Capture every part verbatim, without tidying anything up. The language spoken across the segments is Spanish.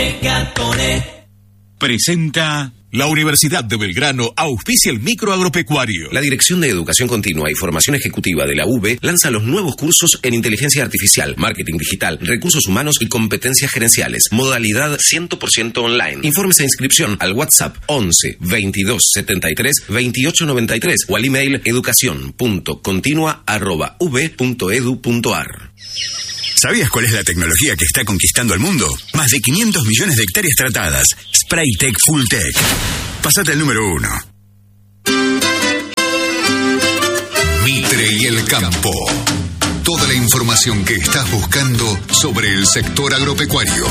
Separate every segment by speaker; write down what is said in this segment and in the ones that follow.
Speaker 1: Presenta... La Universidad de Belgrano auspicia el microagropecuario.
Speaker 2: La Dirección de Educación Continua y Formación Ejecutiva de la U B lanza los nuevos cursos en Inteligencia Artificial, Marketing Digital, Recursos Humanos y Competencias Gerenciales. Modalidad cien por ciento online. Informes e inscripción al WhatsApp once veintidós setenta y tres veintiocho noventa y tres o al email educación punto continua arroba u b punto edu punto a r.
Speaker 3: ¿Sabías cuál es la tecnología que está conquistando al mundo? Más de quinientos millones de hectáreas tratadas. Spraytec Fulltech. Pásate al número uno.
Speaker 4: Mitre y el campo. Toda la información que estás buscando sobre el sector agropecuario.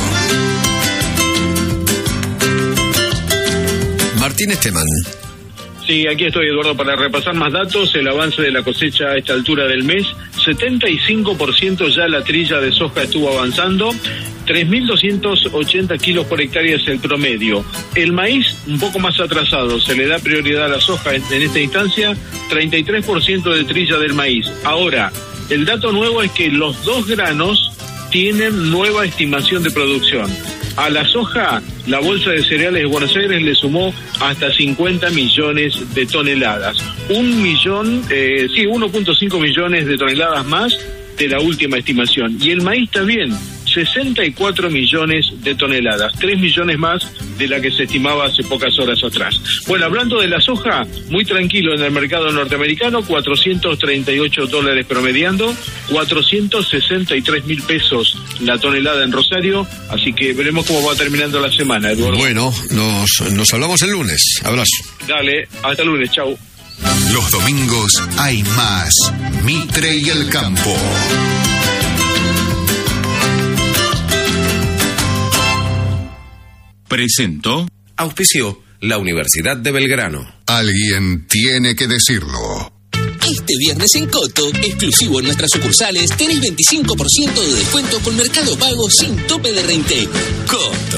Speaker 5: Martín Esteban.
Speaker 6: Sí, aquí estoy, Eduardo, para repasar más datos. El avance de la cosecha a esta altura del mes, setenta y cinco por ciento ya la trilla de soja estuvo avanzando, tres mil doscientos ochenta kilos por hectárea es el promedio. El maíz un poco más atrasado, se le da prioridad a la soja en, en esta instancia, treinta y tres por ciento de trilla del maíz. Ahora, el dato nuevo es que los dos granos tienen nueva estimación de producción. A la soja, la Bolsa de Cereales de Buenos Aires le sumó hasta cincuenta millones de toneladas. Un millón, eh, sí, uno punto cinco millones de toneladas más de la última estimación. Y el maíz también, sesenta y cuatro millones de toneladas, tres millones más de la que se estimaba hace pocas horas atrás. Bueno, hablando de la soja, muy tranquilo en el mercado norteamericano, cuatrocientos treinta y ocho dólares promediando, cuatrocientos sesenta y tres mil pesos la tonelada en Rosario, así que veremos cómo va terminando la semana, Eduardo.
Speaker 5: Bueno, nos, nos hablamos el lunes. Abrazo.
Speaker 6: Dale, hasta el lunes, chau.
Speaker 4: Los domingos hay más Mitre y el campo.
Speaker 1: Presentó.
Speaker 2: Auspició la Universidad de Belgrano.
Speaker 4: Alguien tiene que decirlo.
Speaker 7: Este viernes en Coto, exclusivo en nuestras sucursales, tenés veinticinco por ciento de descuento con Mercado Pago sin tope de reintegro. Coto.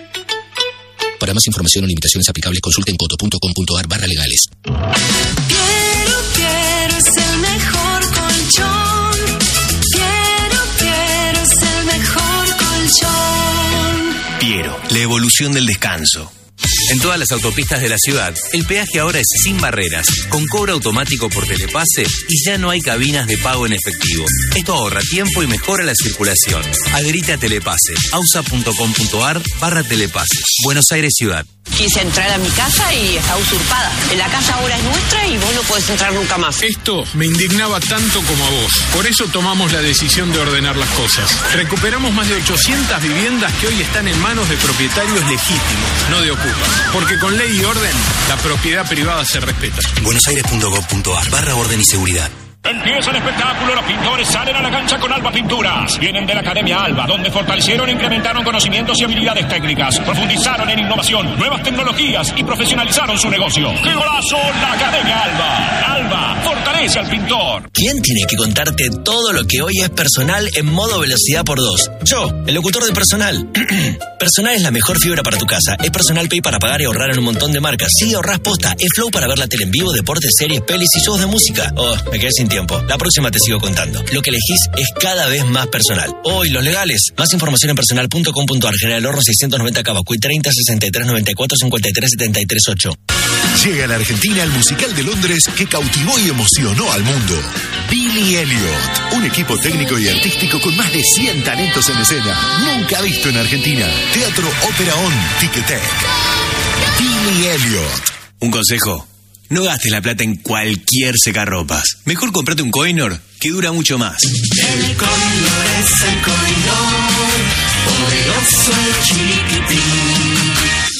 Speaker 7: Para más información o limitaciones aplicables, consulten coto punto com punto a r barra legales.
Speaker 8: Quiero, quiero es el mejor colchón. Quiero, quiero es el mejor colchón.
Speaker 9: Piero, la evolución del descanso. En todas las autopistas de la ciudad, el peaje ahora es sin barreras, con cobro automático por telepase y ya no hay cabinas de pago en efectivo. Esto ahorra tiempo y mejora la circulación. Adherite a Telepase, ausa punto com punto a r barra telepase. Buenos Aires Ciudad.
Speaker 10: Quise entrar a mi casa y está usurpada. La casa ahora es nuestra y vos no podés entrar nunca más.
Speaker 11: Esto me indignaba tanto como a vos. Por eso tomamos la decisión de ordenar las cosas. Recuperamos más de ochocientas viviendas que hoy están en manos de propietarios legítimos, no de ocupas. Porque con ley y orden, la propiedad privada se respeta.
Speaker 9: buenos aires punto gov punto a r barra orden y seguridad.
Speaker 12: Empieza el espectáculo, los pintores salen a la cancha con Alba Pinturas. Vienen de la Academia Alba, donde fortalecieron e incrementaron conocimientos y habilidades técnicas, profundizaron en innovación, nuevas tecnologías y profesionalizaron su negocio. ¡Qué golazo! La Academia Alba. Alba fortalece al pintor.
Speaker 9: ¿Quién tiene que contarte todo lo que hoy es personal en modo velocidad por dos? Yo, el locutor de Personal. Personal es la mejor fibra para tu casa. Es Personal Pay para pagar y ahorrar en un montón de marcas. Sí, ahorrás posta. Es Flow para ver la tele en vivo, deportes, series, pelis y shows de música. Oh, me quedé sin tiempo. La próxima te sigo contando. Lo que elegís es cada vez más personal. Hoy, oh, los legales. Más información en personal punto com punto a r. General Horno seiscientos noventa Cabacuy treinta sesenta y tres noventa y cuatro cincuenta y tres setenta y tres ocho.
Speaker 13: Llega a la Argentina el musical de Londres que cautivó y emocionó al mundo. Billy Elliot, un equipo técnico y artístico con más de cien talentos en escena. Nunca visto en Argentina. Teatro Ópera On, Ticketek. Billy Elliot.
Speaker 9: Un consejo. No gastes la plata en cualquier secarropas. Mejor comprate un Coinor que dura mucho más.
Speaker 8: El Coinor es el Coinor, poderoso el chiquitín.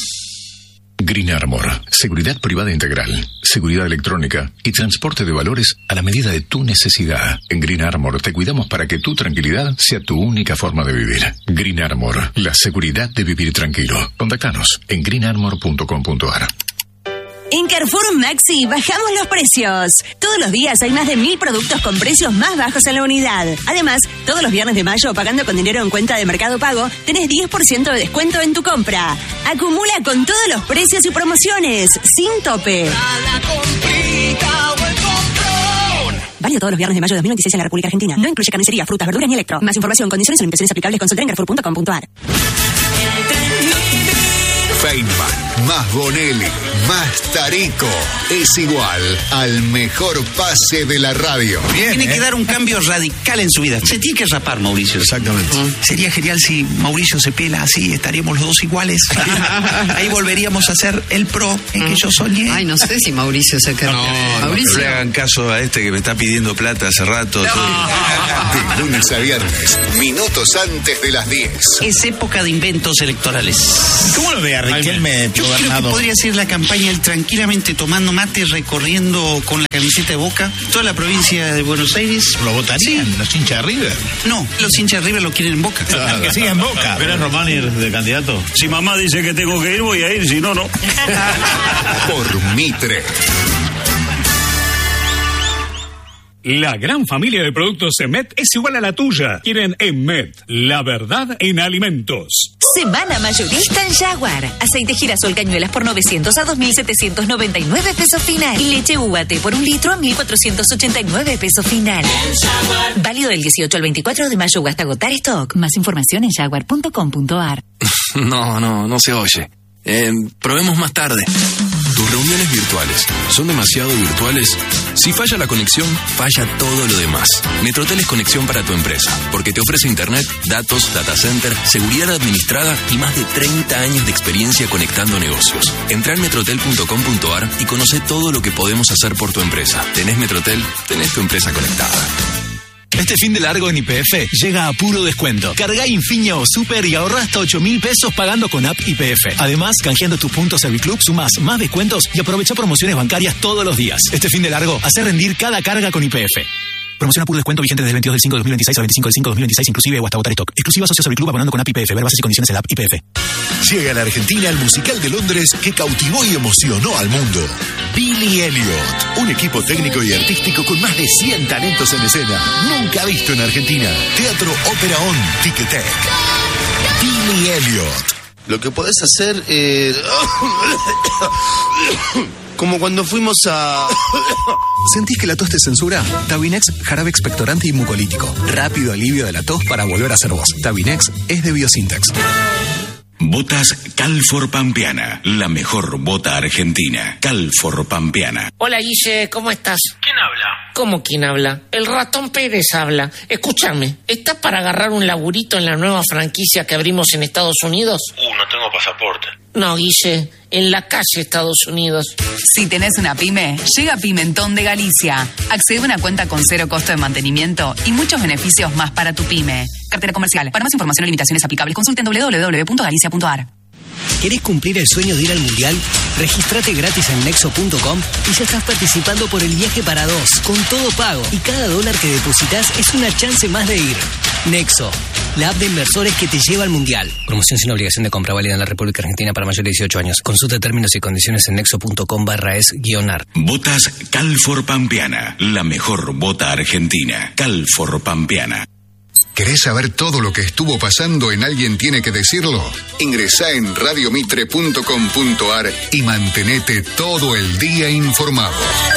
Speaker 14: Green Armor, seguridad privada integral, seguridad electrónica y transporte de valores a la medida de tu necesidad. En Green Armor te cuidamos para que tu tranquilidad sea tu única forma de vivir. Green Armor, la seguridad de vivir tranquilo. Contáctanos en green armor punto com punto a r.
Speaker 15: En Carrefour Maxi bajamos los precios. Todos los días hay más de mil productos con precios más bajos en la unidad. Además, todos los viernes de mayo, pagando con dinero en cuenta de Mercado Pago, tenés diez por ciento de descuento en tu compra. Acumula con todos los precios y promociones, sin tope. Válido todos los viernes de mayo de dos mil veintiséis en la República Argentina. No incluye carnicería, frutas, verduras ni electro. Más información, condiciones o limitaciones aplicables, consulta en carrefour punto com punto a r.
Speaker 4: Feynman, más Bonelli, más Tarico, es igual al mejor pase de la radio.
Speaker 16: Bien, tiene eh. que dar un cambio radical en su vida. Se tiene que rapar, Mauricio.
Speaker 5: Exactamente.
Speaker 16: Mm. Sería genial si Mauricio se pela así, estaríamos los dos iguales. Ahí volveríamos a ser el pro en que yo soñé.
Speaker 17: Ay, no sé si Mauricio se queda.
Speaker 5: No,
Speaker 17: Mauricio.
Speaker 5: no le hagan caso a este que me está pidiendo plata hace rato.
Speaker 4: De lunes a viernes, minutos antes de las diez.
Speaker 16: Es época de inventos electorales.
Speaker 18: ¿Cómo lo ve a Riquelme,
Speaker 16: Yo creo que podría ser la campaña él tranquilamente tomando mate, recorriendo con la camiseta de Boca toda la provincia de Buenos Aires.
Speaker 18: ¿Lo votarían sí. los hinchas de River?
Speaker 16: No, los hinchas de River lo quieren en Boca.
Speaker 18: Claro, que siga en Boca.
Speaker 19: ¿Pero es Román ir de candidato? Si mamá dice que tengo que ir, voy a ir, si no, no.
Speaker 4: Por Mitre.
Speaker 20: La gran familia de productos Emet es igual a la tuya. Quieren Emet, la verdad en alimentos.
Speaker 21: Semana mayorista en Jaguar. Aceite girasol cañuelas por novecientos a dos mil setecientos noventa y nueve pesos final. Y leche U A T por un litro a mil cuatrocientos ochenta y nueve pesos final. Válido del dieciocho al veinticuatro de mayo o hasta agotar stock. Más información en jaguar punto com punto a r.
Speaker 22: No, no, no se oye. Eh, probemos más tarde.
Speaker 23: Tus reuniones virtuales son demasiado virtuales. Si falla la conexión, falla todo lo demás. Metrotel es conexión para tu empresa, porque te ofrece internet, datos, data center, seguridad administrada y más de treinta años de experiencia conectando negocios. Entra en metrotel punto com punto a r y conoce todo lo que podemos hacer por tu empresa. ¿Tenés Metrotel? Tenés tu empresa conectada.
Speaker 24: Este fin de largo en Y P F llega a puro descuento. Cargá Infinia o Super y ahorrá hasta ocho mil pesos pagando con app Y P F. Además, canjeando tus puntos Serviclub sumás más descuentos y aprovecha promociones bancarias todos los días. Este fin de largo, hace rendir cada carga con Y P F. Promoción a puro descuento vigente desde el veintidós del cinco de dos mil veintiséis al veinticinco del cinco de dos mil veintiséis inclusive o hasta agotar stock. Exclusiva socio Serviclub abonando con app Y P F. Ver bases y condiciones en la app Y P F.
Speaker 13: Llega a la Argentina el musical de Londres que cautivó y emocionó al mundo. Billy Elliot, un equipo técnico y artístico con más de cien talentos en escena. Nunca visto en Argentina. Teatro Ópera On, Ticketek. Billy Elliot.
Speaker 25: Lo que podés hacer es... como cuando fuimos a...
Speaker 26: ¿Sentís que la tos te censura? Tabinex, jarabe expectorante y mucolítico. Rápido alivio de la tos para volver a ser vos. Tabinex es de Biosintex.
Speaker 1: Botas Calfor Pampeana, la mejor bota argentina. Calfor Pampeana.
Speaker 27: Hola Guille, ¿cómo estás? ¿Quién habla? ¿Cómo quién habla? El ratón Pérez habla. Escúchame, ¿estás para agarrar un laburito en la nueva franquicia que abrimos en Estados Unidos?
Speaker 28: Uh, no tengo pasaporte.
Speaker 27: No, Guille, en la calle Estados Unidos.
Speaker 29: Si tenés una pyme, llega Pimentón de Galicia. Accede a una cuenta con cero costo de mantenimiento y muchos beneficios más para tu pyme. Cartera comercial. Para más información o limitaciones aplicables, consulta en doble u doble u doble u punto galicia punto a r.
Speaker 30: ¿Querés cumplir el sueño de ir al Mundial? Regístrate gratis en nexo punto com y ya estás participando por el viaje para dos, con todo pago. Y cada dólar que depositas es una chance más de ir. Nexo, la app de inversores que te lleva al Mundial. Promoción sin obligación de compra válida en la República Argentina para mayores de dieciocho años. Consulta términos y condiciones en nexo punto com barra es guión ar.
Speaker 1: Botas Calfor Pampeana, la mejor bota argentina. Calfor Pampeana.
Speaker 4: ¿Querés saber todo lo que estuvo pasando en Alguien Tiene que Decirlo? Ingresá en radiomitre punto com punto a r y mantenete todo el día informado.